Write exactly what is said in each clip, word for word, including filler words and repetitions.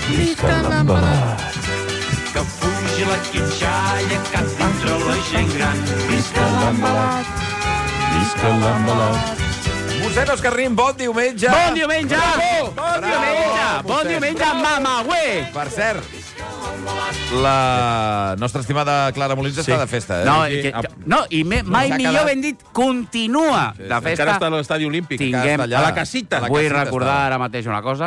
Visca l'embalat. Que fugi la quitxalla, que dintre la gent gran. Visca l'embalat. Visca l'embalat. Mossèn Òscar Rim, bon diumenge! Bon diumenge! Bravo! Bon Bravo! diumenge! Bon Mossèn. diumenge, mamagüe! Per cert, la nostra estimada Clara Molins està de festa, eh? No, que, no i me, mai s'ha millor quedat- ben dit, continua Sí, sí. de Encara festa. està a l'estadi olímpic. Tinguem- Encara està allà. A la casita. A la Vull casita recordar està. ara mateix una cosa.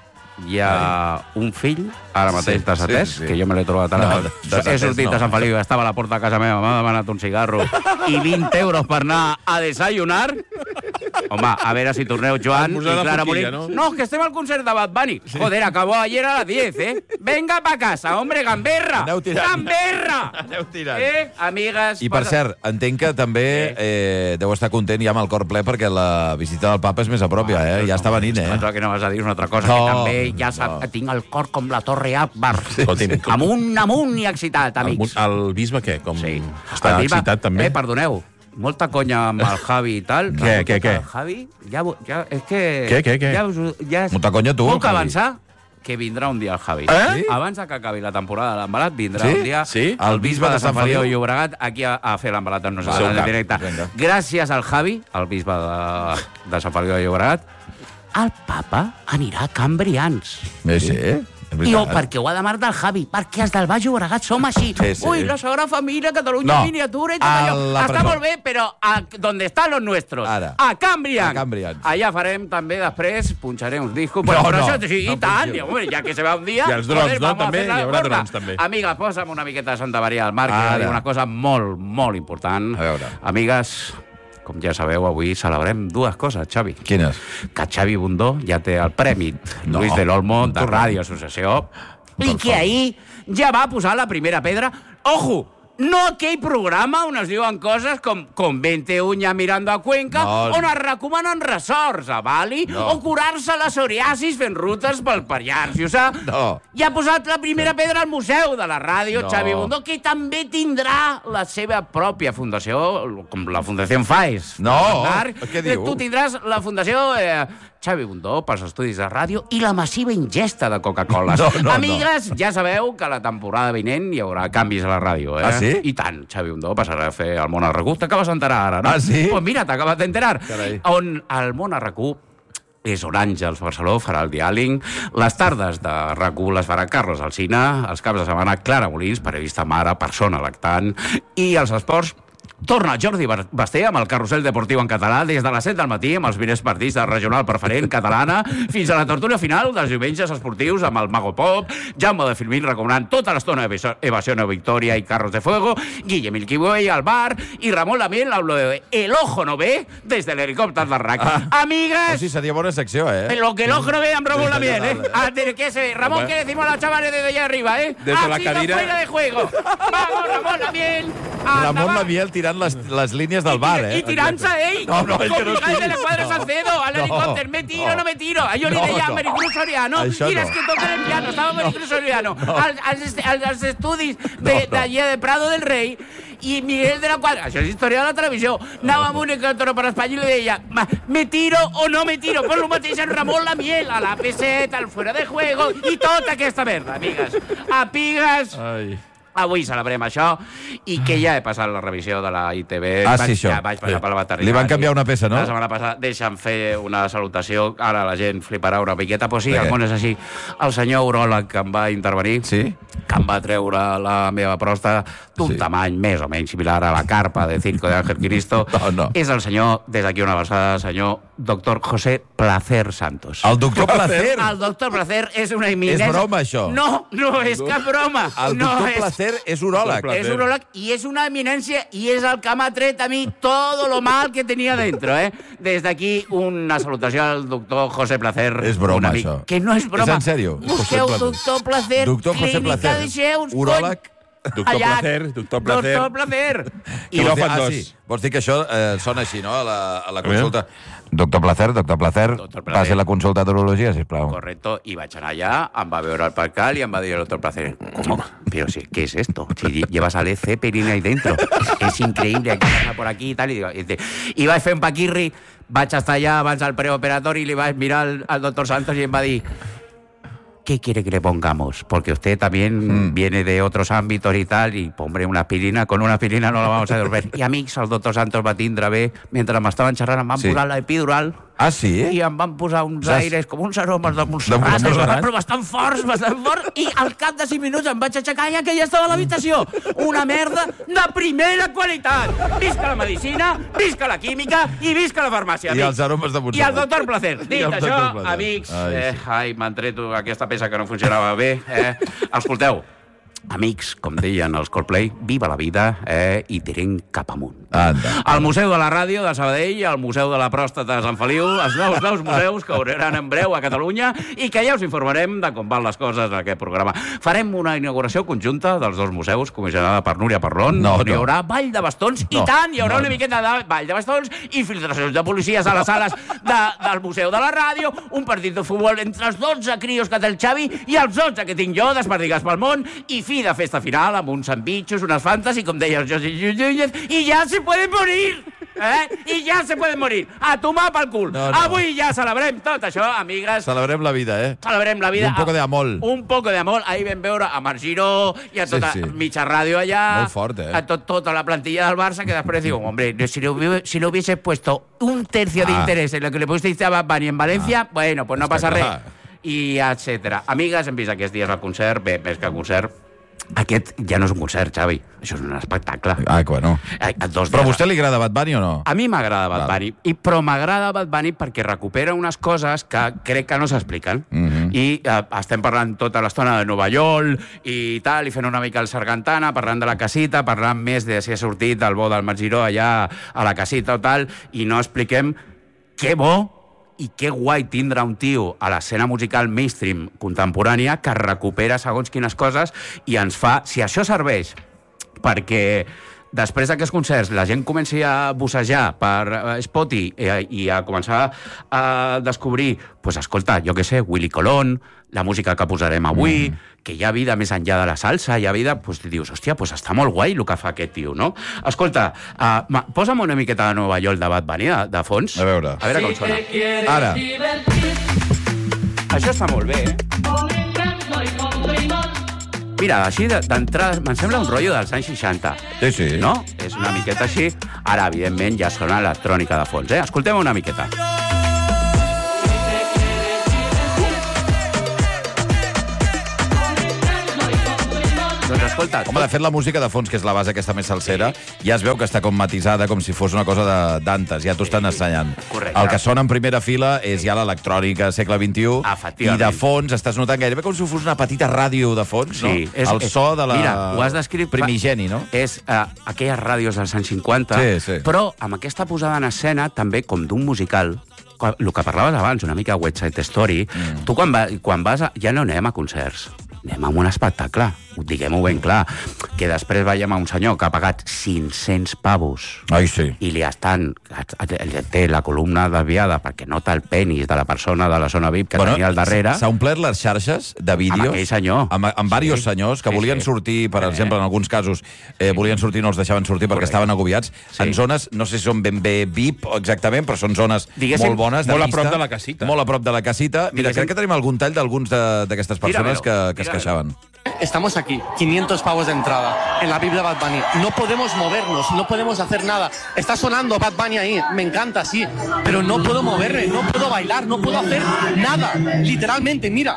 Hi ha un fill, ara mateix Sí, desatès, sí, sí. que jo me l'he trobat ara. No, No, desatès He sortit no. a Sant Feliu, estava a la porta de casa meva, m'ha demanat un cigarro i vint euros per anar a desayunar. Home, a veure si torneu, Joan i Esmorzar de Clara forquilla, Molins. no? No, que estem al concert de Bad Bunny. Joder, acabó ayer a las diez, ¿eh? Venga pa casa, hombre, gamberra. Aneu tirant. Gamberra! Aneu tirant. Eh, amigues... I, per cert, entenc que també eh, deu estar content ja amb el cor ple perquè la visita del papa és més a prop, ja, eh? Ja està venint, eh? Pensava que no vas a dir una altra cosa, No, que també ja sap, no. tinc el cor com la Torre Akbar. Escolti'm, com- Amunt, amunt i excitat, El, amics. el bisbe, què? Com Sí. està El bisbe- excitat, també? Eh, perdoneu, molta conya amb el Javi i tal. Què, què, què? El Javi, ja, ja, és que... Què, què, què? Ja, us- ja és... Molta conya tu, Puc Javi. avançar que vindrà un dia el Javi. Eh? Sí? Abans de que acabi la temporada de l'embalat, vindrà Sí? un dia Sí? el bisbe de Sant Feliu de Llobregat aquí a, a fer l'embalat amb Seu nosaltres en cap. directe. Vinga. Gràcies al Javi, el bisbe de, de Sant Feliu de Llobregat, el papa anirà a Cambrians. Eh, sí, és I oh, veritat. perquè ho ha demanat el Javi, perquè els del Baix Llobregat som així. Sí, sí. Ui, la Sagrada Família, Catalunya, No. miniatura i tot A allò. la Està presó. molt bé, però a, donde están los nuestros? Ara. A Cambrians. A Cambrians. Allà farem també després, punxarem uns discos. No, Bueno, però no, això sí, no i tant, punxeu. i, home, ja que se va un dia... I els drons, joder, no? vamos a També, fer la hi haurà gorda. drons, també. Amiga, posa'm una miqueta de Santa Maria del Mar, que Ara. hi ha una cosa molt, molt important. A veure. Amigues, com ja sabeu, avui celebrem dues coses, Xavi. Quines? Que Xavi Bundó ja té el Premi No. Luis del Olmo de No. Ràdio Associació i Per que favor. ahir ja va posar la primera pedra. Ojo! No aquell programa on es diuen coses com con veinte uñas mirando a Cuenca, No. on es recomanen resorts a Bali, No. o curar-se la psoriasis fent rutes pel Pallars Jussà. No. I ha posat la primera pedra al Museu de la Ràdio, No. Xavi Bundó, que també tindrà la seva pròpia fundació, com la Fundació Faes. No, Mar, què eh, diu? Tu tindràs la Fundació eh, Xavi Bundó pels estudis de ràdio i la massiva ingesta de Coca-Cola. No, no, Amigues, ja sabeu que la temporada vinent hi haurà canvis a la ràdio, eh? Ah, sí? I tant, Xavi Bundó passarà a fer el món a RAC u. T'acabes d'enterar ara, no? Ah, sí? Pues mira, t'acabes d'enterar. Carai. On el món a RAC u és on Àngels Barceló farà el diàling, les tardes de RAC u les farà Carlos Alsina, els caps de setmana Clara Molins, periodista mare, persona lactant, i els esports torna Jordi Basté amb el carrusel deportiu en català des de les set del matí amb els millors partits de regional preferent catalana fins a la tortura final dels diumenges esportius amb el Mago Pop, Jaume de Filmín recomanant tota l'estona Evasión o Victoria i Carros de Fuego, Guillem el Kibuey al bar i Ramon Lamiel hablo de El Ojo no ve des de l'helicòpter del RAC. Ah. Amigues, O sigui, seria bona secció, eh? lo que el ojo no ve amb Ramon Lamiel, ¿eh? Vale. Ah, de- ¿qué se? Ramón, Hombre. ¿qué decimos a los chavales desde allá arriba, eh? Desde ha la sido cadira. fuera de juego. Vamos, Ramón Lamiel. Anda, Ramon va. Lamiel tirant les, les línies del bar, eh? I tirant-se ell, No, no, com ell que no Miguel de tiri. la Cuadra No. Salcedo, a l'helicòpter, me tiro o no me tiro. Jo li No, deia a no. Maricruz Soriano, Això mira, no. és que toquen el piano, estava Maricruz Soriano, als, als, als, als estudis de, No, no. d'allà de Prado del Rei, i Miguel de la Cuadra, això és història de la televisió, anava amb un helicòpter per Espanya i li deia, "Ma, me tiro o no me tiro, pues lo mateix en Ramon Lamiel, a la P set, al fuera de juego, i tota aquesta merda, amigues. Apigues, Ai. avui celebrem això, i que ja he passat la revisió de la I T V. Ah, Vaig- sí, això. Ja vaig passar Sí. per la veterinària. Li van canviar una peça, no? La setmana passada, deixa'm fer una salutació, ara la gent fliparà una miqueta, però sí, De què? el món és així. El senyor uròleg que em va intervenir, Sí? que em va treure la meva pròstata d'un Sí. tamany més o menys similar a la carpa de Circo de Ángel Cristo, No, no. és el senyor, des d'aquí una abraçada, senyor doctor José Placer Santos. El doctor Placer. El doctor Placer és una eminència... És broma, això? No, no és cap broma. El no doctor és... Placer és uròleg. Placer. És uròleg i és una eminència i és el que m'ha tret a mi todo lo mal que tenia dentro, eh? Des d'aquí una salutació al doctor José Placer. És broma, un amic. això. Que no és broma. És en sèrio? Busqueu José Placer. doctor Placer, Doctor José clínica Placer. de Xeus, Uròleg. Doctor Allà. Placer, doctor Placer. Doctor Placer. I no vols dir- fan ah, dos. sí. Vols dir que això eh, sona així, no?, a la, a la consulta. Doctor Placer, doctor Placer, Doctor Placer. passi la consulta d'urologia, sisplau. Correcto, i vaig anar allà, em va veure el percal i em va dir el doctor Placer, ¿cómo? Pero sí, ¿qué es esto? Si llevas a Led Zeppelin ahí dentro, es increíble, aquí pasa por aquí y tal, i, digo, i, dice, i vaig fer un paquirri, vaig estar allà abans del preoperatori i li vaig mirar al, al doctor Santos i em va dir, ¿qué quiere que le pongamos? Porque usted también mm. viene de otros ámbitos y tal, y hombre, una aspirina, con una aspirina no la vamos a devolver. I amics, el doctor Santos va tindre bé, mentre m'estaven xerrant em van sí. posar l'epidural. Ah, sí? I em van posar uns Saps? aires com uns aromes de Montserrat, de Montserrat, però bastant forts, bastant forts, i al cap de cinc minuts em vaig aixecar i que ja estava a l'habitació. Una merda de primera qualitat. Visca la medicina, visca la química i visca la farmàcia. I els aromes de Montserrat. I el doctor Placer. Dit això, amics, ai, eh, ai m'han tret aquesta peça que no funcionava bé. Eh. Escolteu, amics, com deien els Coldplay, viva la vida eh, i tirem cap amunt. Anda. El Museu de la Ràdio de Sabadell, el Museu de la Pròstata de Sant Feliu, els nous, nous museus que obriran en breu a Catalunya i que ja us informarem de com van les coses en aquest programa. Farem una inauguració conjunta dels dos museus, comissionada per Núria Parlon, no, on hi no. haurà ball de bastons, no, i tant, hi haurà no, una miqueta de ball de bastons, infiltracions de policies a les sales de, del Museu de la Ràdio, un partit de futbol entre els dotze crios que té el Xavi i els dotze que tinc jo, desperdigats pel món, i fi de festa final amb uns sandvitxos, unes fantes, i com deia el José Llullúñez, i ja se pueden morir! Eh? I ja se pueden morir. A tomar pel cul. No, no. Avui ja celebrem tot això, amigues. Celebrem la vida, eh? Celebrem la vida. I un poco de amor. Un poco de amor. Ahir vam veure a Marc Giró i a tota sí, sí. mitja ràdio allà. Molt fort, eh? A tot, tota la plantilla del Barça, que després diu, hombre, si lo, si lo hubiese puesto un tercio ah. de interés en lo que le pusisteis a Bad Bunny en València, ah. bueno, pues no passa res. I etcètera. Amigues, hem vist aquests dies al concert, bé, més que el concert, aquest ja no és un concert, Xavi. Això és un espectacle. Ah, bueno. Dos però a vostè li agrada Bad Bunny o no? A mi m'agrada Bad Bunny, i, però m'agrada Bad Bunny perquè recupera unes coses que crec que no s'expliquen. Mm -hmm. I eh, estem parlant tota l'estona de Nova York i tal, i fent una mica el Sargantana, parlant de la casita, parlant més de si ha sortit el bo del Marc Giró allà a la casita o tal, i no expliquem què bo i que guai tindre un tio a l'escena musical mainstream contemporània que recupera segons quines coses i ens fa... Si això serveix perquè després d'aquests concerts la gent comenci a bussejar per Spotify i, i a començar a descobrir, pues, escolta, jo què sé, Willy Colón, la música que posarem avui, mm. que hi ha vida més enllà de la salsa, hi ha vida, pues, dius, hòstia, pues està molt guai el que fa aquest tio, no? Escolta, uh, posa'm una miqueta de Nova York de Bad Bunny, de, de fons. A veure. A veure com sona. Ara. Això està molt bé, eh? Mira, així d'entrada, me'n sembla un rotllo dels anys seixanta. Sí, sí. No? És una miqueta així. Ara, evidentment, ja sona electrònica de fons, eh? Escoltem una miqueta. Doncs escolta... Home, de fet, la música de fons, que és la base aquesta més salsera, sí. ja es veu que està com matisada, com si fos una cosa de d'antes. Ja t'ho estan ensenyant. Correcte. El que sona en primera fila és ja l'electrònica segle vint-i-u. I de fons estàs notant gairebé com si fos una petita ràdio de fons, no? Sí, és, el so de la... Mira, ho has descrit... Primigeni, no? És uh, aquelles ràdios dels anys cinquanta, sí, sí. però amb aquesta posada en escena també com d'un musical, el que parlaves abans, una mica West Side Story, mm. tu quan, va, quan vas a... ja no anem a concerts, anem a un espectacle, diguem-ho ben clar, que després veiem a un senyor que ha pagat cinc-cents pavos. Ai, sí. I li estan... té la columna desviada perquè nota el penis de la persona de la zona V I P que bueno, tenia al darrere. S'ha omplert les xarxes de vídeos... Amb aquell senyor. Amb, amb sí. diversos senyors que sí, volien sí. sortir, per eh. exemple, en alguns casos, eh, volien sortir i no els deixaven sortir perquè Correcte. estaven agobiats, sí. en zones, no sé si són ben bé V I P exactament, però són zones Diguéssim, molt bones. Molt a prop de la casita. Molt a prop de la casita. Mira, Diguéssim, crec que tenim algun tall d'alguns d'aquestes persones que, que es queixaven. Estamos aquí, quinientos pavos de entrada, en la V I P de Bad Bunny. No podemos movernos, no podemos hacer nada. Está sonando Bad Bunny ahí, me encanta, sí, pero no puedo moverme, no puedo bailar, no puedo hacer nada. Literalmente, mira.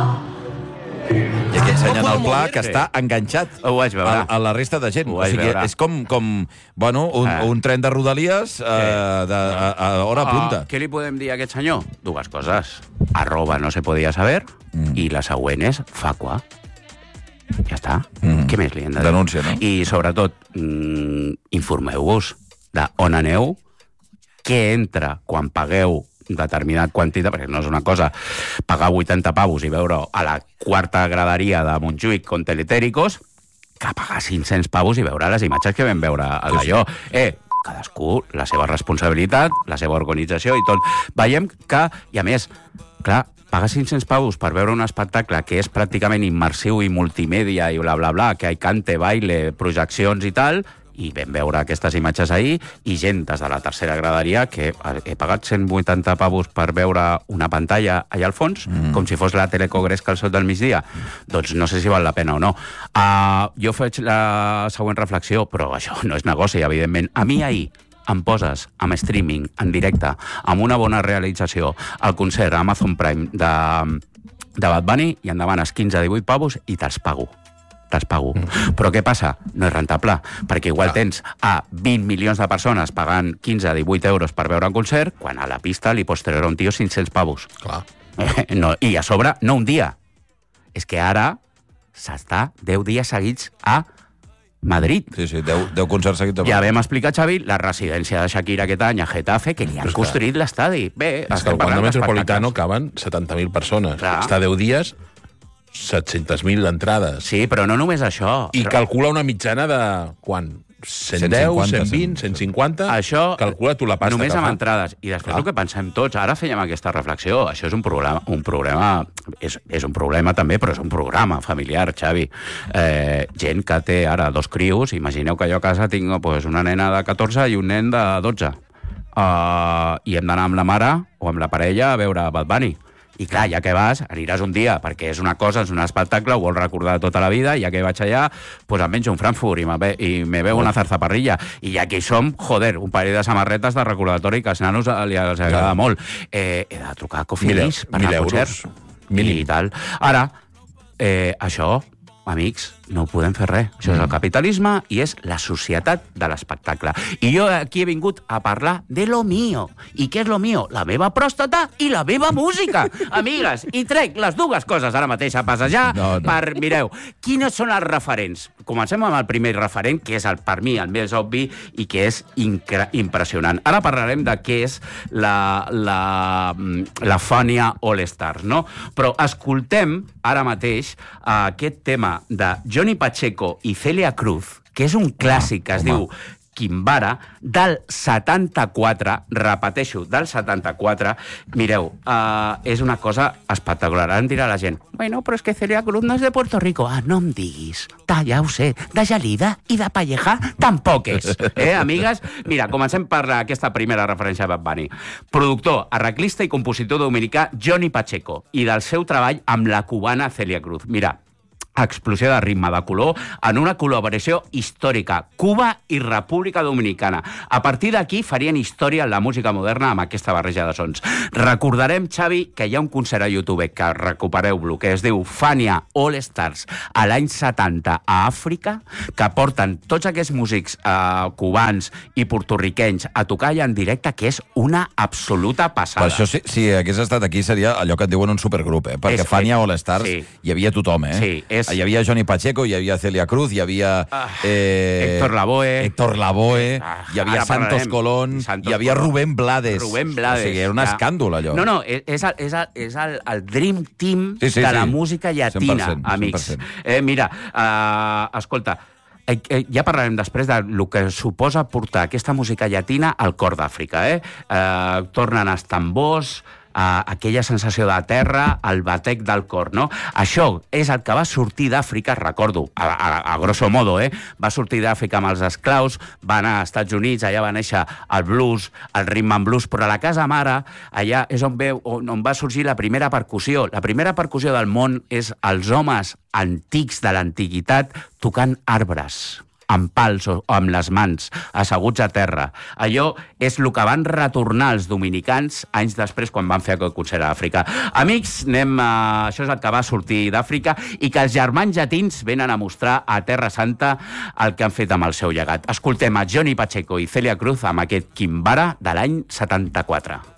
És que ensenyen no el pla mover, que està enganxat Ho vaig veure. a, a la resta de gent. O sigui, és com, com bueno, un, eh. un tren de Rodalies eh, de, a, a hora uh, punta. Què li podem dir a aquest senyor? Dues coses. Arroba no se podia saber mm. i la següent és facua. Ja està. Mm. Què més li hem de dir? Denúncia, no? I, sobretot, mm, informeu-vos d'on aneu, què entra quan pagueu determinat quantitat, perquè no és una cosa pagar vuitanta pavos i veure a la quarta graderia de Montjuïc con Teletèricos, que pagar cinc-cents pavos i veure les imatges que vam veure a d'allò. Eh, cadascú, la seva responsabilitat, la seva organització i tot. Veiem que, i a més, clar, pagar cinc-cents pavos per veure un espectacle que és pràcticament immersiu i multimèdia i bla, bla, bla, que hi cante, baile, projeccions i tal, i vam veure aquestes imatges ahir, i gent des de la tercera graderia que he pagat cent vuitanta pavos per veure una pantalla allà al fons, mm. com si fos la Telecogresc al sol del migdia. Doncs no sé si val la pena o no. Uh, jo faig la següent reflexió, però això no és negoci, evidentment. A mi ahir em poses amb streaming, en directe, amb una bona realització, el concert a Amazon Prime de, de Bad Bunny, i em demanes quinze a divuit pavos i te'ls pago. Te'ls pago. Mm. Però què passa? No és rentable, perquè igual Clar. tens a vint milions de persones pagant quinze a divuit euros per veure un concert, quan a la pista li pots treure un tio cinc-cents pavos. Clar. No, i a sobre, no un dia. És que ara s'està deu dies seguits a Madrid. Sí, sí, deu concerts seguits. Ja vam explicar, Xavi, la residència de Shakira aquest any a Getafe, que li han construït l'estadi. Bé, és que al Wanda Metropolitano caben setanta mil persones. Clar. Està deu dies, set-centes mil entrades. Sí, però no només això. I calcula una mitjana de... Quan? cent deu, cent vint, cent cinquanta... Això, calcula tu la pasta només que amb fa. entrades. I després Clar. el que pensem tots, ara fèiem aquesta reflexió, això és un problema, un problema és, és un problema també, però és un programa familiar, Xavi. Eh, gent que té ara dos crios, imagineu que jo a casa tinc pues, una nena de catorze i un nen de dotze. Uh, I hem d'anar amb la mare o amb la parella a veure Bad Bunny. I clar, ja que vas, aniràs un dia, perquè és una cosa, és un espectacle, ho vols recordar tota la vida, i ja que vaig allà, pues em menjo un Frankfurt i me, ve, i me veu una zarzaparrilla. I ja que hi som, joder, un parell de samarretes de recordatori que als nanos li els agrada ja. molt. Eh, he de trucar a Coffee Days per anar al concert. I tal. Ara, eh, això, amics, no ho podem fer res. Això és el capitalisme i és la societat de l'espectacle. I jo aquí he vingut a parlar de lo mío. I què és lo mío? La meva pròstata i la meva música. Amigues, i trec les dues coses ara mateix a passejar no, no. per, mireu, quines són els referents? Comencem amb el primer referent, que és el, per mi el més obvi i que és impressionant. Ara parlarem de què és la, la, la Fania All Stars, no? Però escoltem ara mateix uh, aquest tema de Johnny Pacheco i Celia Cruz, que és un clàssic que es home. diu Quimbara, del setanta-quatre, repeteixo, del setanta-quatre. Mireu, uh, és una cosa espectacular. Ara em dirà la gent, bueno, però és que Celia Cruz no és de Puerto Rico. Ah, no em diguis. Ta, ja ho sé, de Gelida i de Pallejà tampoc és. Eh, amigues? Mira, comencem per aquesta primera referència a Bad Bunny. Productor, arreglista i compositor dominicà Johnny Pacheco, i del seu treball amb la cubana Celia Cruz. Mira, explosió de ritme, de color, en una col·laboració històrica, Cuba i República Dominicana. A partir d'aquí farien història en la música moderna amb aquesta barreja de sons. Recordarem, Xavi, que hi ha un concert a YouTube, que recupereu-lo, que es diu Fania All Stars, a l'any setanta a Àfrica, que porten tots aquests músics eh, cubans i portorriquenys a tocar allà en directe, que és una absoluta passada. Per això, si, si hagués estat aquí, seria allò que et diuen un supergrup, eh? Perquè és, Fania All Stars sí. hi havia tothom, eh? Sí, és Hi havia Johnny Pacheco, hi havia Celia Cruz, hi havia... Eh, Héctor Lavoe. Héctor Lavoe, ah, hi havia Santos parlarem. Colón, Santos hi havia Colón. Rubén Blades. Rubén Blades. O sigui, era un ja. escàndol, allò. No, no, és, el, és, el, és el, el dream team sí, sí, de la sí. música llatina, cent per cent, amics. cent per cent. Eh, mira, uh, escolta, eh, eh, ja parlarem després de lo que suposa portar aquesta música llatina al cor d'Àfrica. Eh? Uh, tornen els tambors, Uh, aquella sensació de terra, el batec del cor, no? Això és el que va sortir d'Àfrica, recordo, a, a, a grosso modo, eh? Va sortir d'Àfrica amb els esclaus, va anar als Estats Units, allà va néixer el blues, el rhythm and blues, però a la casa mare, allà és on, veu, on, on va sorgir la primera percussió. La primera percussió del món és els homes antics de l'antiguitat tocant arbres, amb pals o amb les mans, asseguts a terra. Allò és el que van retornar els dominicans anys després quan van fer aquest concert a Àfrica. Amics, anem a... això és el que va sortir d'Àfrica i que els germans llatins venen a mostrar a Terra Santa el que han fet amb el seu llegat. Escoltem a Johnny Pacheco i Celia Cruz amb aquest Quimbara de l'any setanta-quatre.